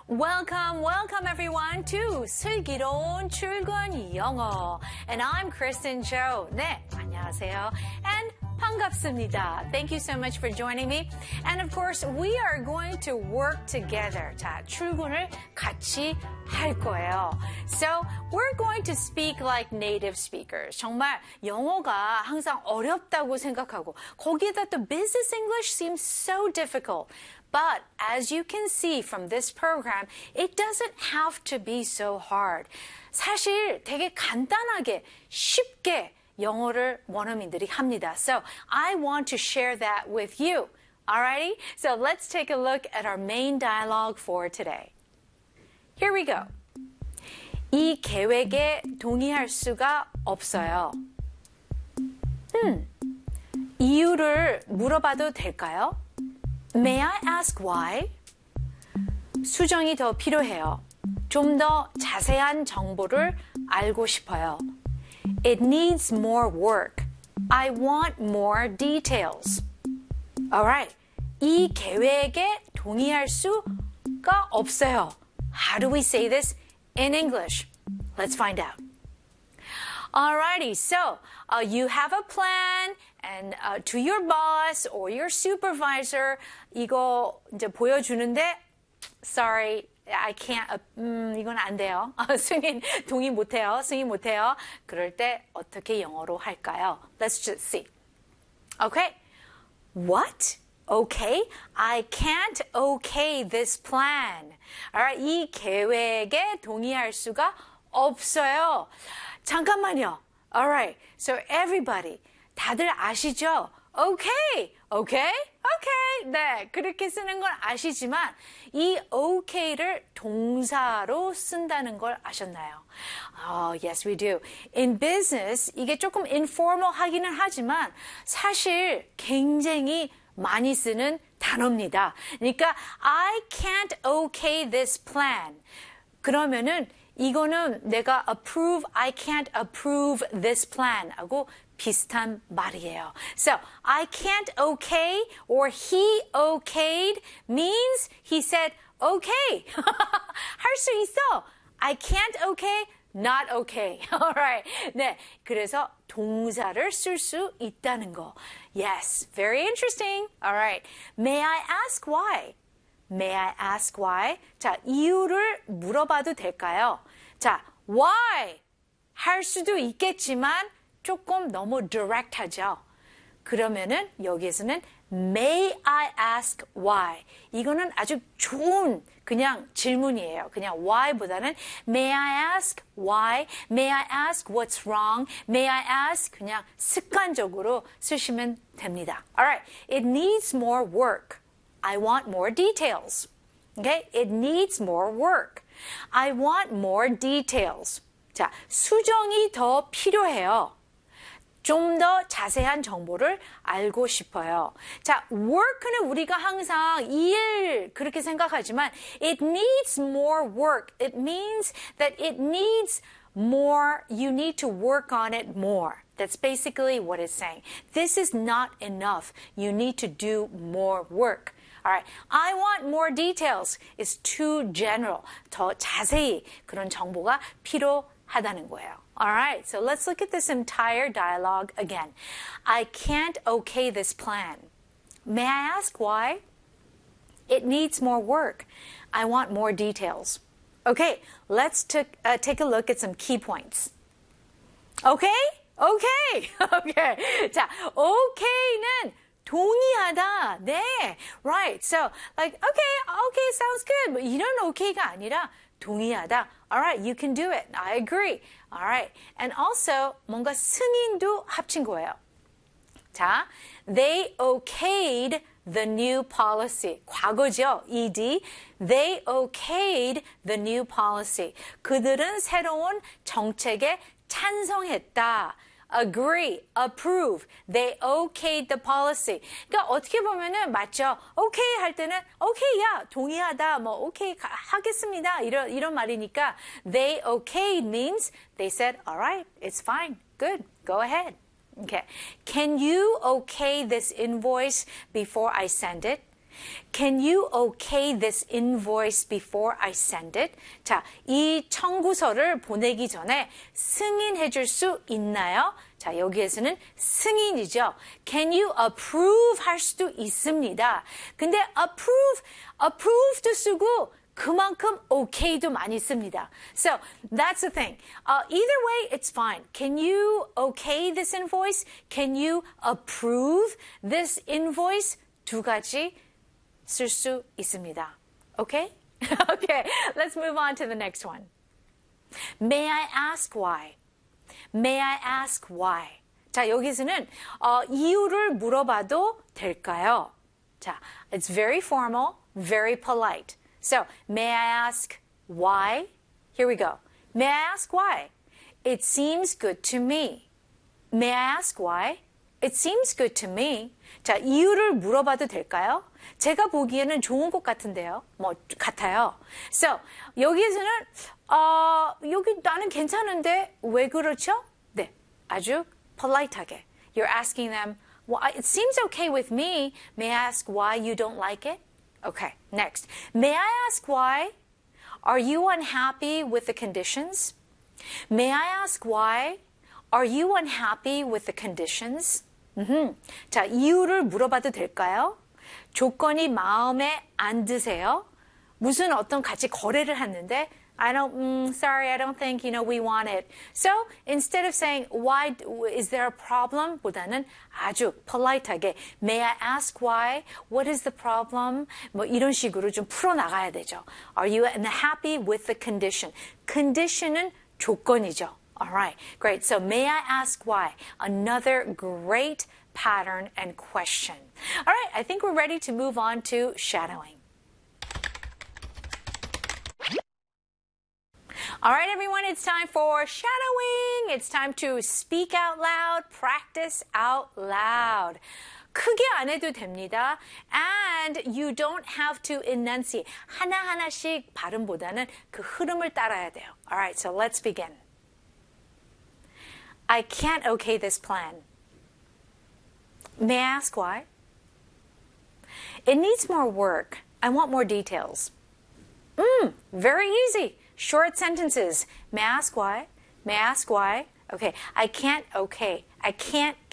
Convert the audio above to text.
Welcome everyone to 슬기로운 출근 영어. And I'm Kristen Jo. 네, 안녕하세요. And 반갑습니다. Thank you so much for joining me. And of course, we are going to work together. 자, 출근을 같이 할 거예요. So, we're going to speak like native speakers. 정말 영어가 항상 어렵다고 생각하고 거기에다 또 business English seems so difficult. But as you can see from this program, it doesn't have to be so hard. 사실 되게 간단하게, 쉽게 영어를 원어민들이 합니다. So I want to share that with you. Alrighty? So let's take a look at our main dialogue for today. Here we go. 이 계획에 동의할 수가 없어요. 이유를 물어봐도 될까요? May I ask why? 수정이 더 필요해요. 좀 더 자세한 정보를 알고 싶어요. It needs more work. I want more details. Alright. 이 계획에 동의할 수가 없어요. How do we say this in English? Let's find out. Alrighty, so you have a plan and to your boss or your supervisor 이거 이제 보여주는데 sorry, I can't, 이건 안 돼요. 승인 동의 못해요. 승인 못해요. 그럴 때 어떻게 영어로 할까요? Let's just see. Okay. What? Okay? I can't okay this plan. Alright, 이 계획에 동의할 수가 없어요. 잠깐만요. Alright, so everybody, 다들 아시죠? Okay, okay, okay. 네, 그렇게 쓰는 걸 아시지만 이 okay를 동사로 쓴다는 걸 아셨나요? Oh, yes, we do. In business, 이게 조금 informal 하기는 하지만 사실 굉장히 많이 쓰는 단어입니다. 그러니까 I can't okay this plan. 그러면은 이거는 내가 approve, I can't approve this plan 하고 비슷한 말이에요. So, I can't okay or he okayed means he said okay. 할 수 있어. I can't okay, not okay. Alright. 네, 그래서 동사를 쓸 수 있다는 거. Yes, very interesting. Alright. May I ask why? May I ask why? 자, 이유를 물어봐도 될까요? 자, why? 할 수도 있겠지만 조금 너무 direct하죠. 그러면은 여기에서는 May I ask why? 이거는 아주 좋은 그냥 질문이에요. 그냥 why보다는 May I ask why? May I ask what's wrong? May I ask 그냥 습관적으로 쓰시면 됩니다. Alright, it needs more work. I want more details. Okay? It needs more work. I want more details. 자, 수정이 더 필요해요. 좀 더 자세한 정보를 알고 싶어요. 자, work는 우리가 항상 일 그렇게 생각하지만 it needs more work. It means that it needs more, you need to work on it more. That's basically what it's saying. This is not enough. You need to do more work. Alright, I want more details is too general. 더 자세히 그런 정보가 필요하다는 거예요. Alright, so let's look at this entire dialogue again. I can't okay this plan. May I ask why? It needs more work. I want more details. Okay, let's take a look at some key points. Okay? Okay. Okay. 자, okay는 동의하다. 네. Right. So, like, okay, sounds good. But 이런 okay가 아니라 동의하다. Alright, you can do it. I agree. Alright. And also, 뭔가 승인도 합친 거예요. 자, they okayed the new policy. 과거죠. ED. They okayed the new policy. 그들은 새로운 정책에 찬성했다. Agree, approve. They okayed the policy. 그러니까 어떻게 보면은 맞죠. Okay 할 때는 okay야, 동의하다, 뭐 okay 하겠습니다. 이런 말이니까 they okayed means they said, all right, it's fine, good, go ahead. Okay. Can you okay this invoice before I send it? Can you okay this invoice before I send it? 자, 이 청구서를 보내기 전에 승인해 줄 수 있나요? 자, 여기에서는 승인이죠. Can you approve 할 수도 있습니다. 근데 approve도 쓰고 그만큼 okay도 많이 씁니다. So that's the thing. Either way, it's fine. Can you okay this invoice? Can you approve this invoice? 두 가지 쓸 수 있습니다. Okay? Okay, let's move on to the next one. May I ask why? May I ask why? 자, 여기서는 이유를 물어봐도 될까요? 자, it's very formal, very polite. So, may I ask why? Here we go. May I ask why? It seems good to me. May I ask why? It seems good to me. 자, 이유를 물어봐도 될까요? 제가 보기에는 좋은 것 같은데요. 같아요. So, 여기에서는, 여기 나는 괜찮은데 왜 그렇죠? 네, 아주 polite하게. You're asking them, well, it seems okay with me. May I ask why you don't like it? Okay, next. May I ask why? Are you unhappy with the conditions? May I ask why? Are you unhappy with the conditions? 자, 이유를 물어봐도 될까요? 조건이 마음에 안 드세요? 무슨 어떤 같이 거래를 했는데 sorry, I don't think, we want it. So, instead of saying, why, is there a problem? 보다는 아주 polite하게, may I ask why? What is the problem? 이런 식으로 좀 풀어나가야 되죠. Are you happy with the condition? Condition은 조건이죠. Alright, great. So, may I ask why? Another great pattern and question. Alright, I think we're ready to move on to shadowing. All right, everyone, it's time for shadowing. It's time to speak out loud, practice out loud. 크게 안 해도 됩니다. And you don't have to enunciate. 하나하나씩 발음보다는 그 흐름을 따라야 돼요. All right, so let's begin. I can't okay this plan. May I ask why? It needs more work. I want more details. Very easy. Short sentences. May I ask why? May I ask why? Okay, I can't okay. I can't